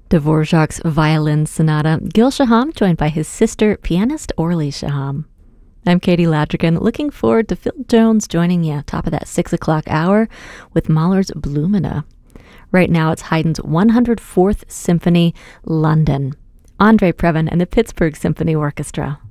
Dvorak's Violin Sonata, Gil Shaham joined by his sister, pianist Orly Shaham. I'm Katie Ladrigan, looking forward to Phil Jones joining you top of that 6 o'clock hour with Mahler's Blumina. Right now it's Haydn's 104th Symphony, London. Andre Previn and the Pittsburgh Symphony Orchestra.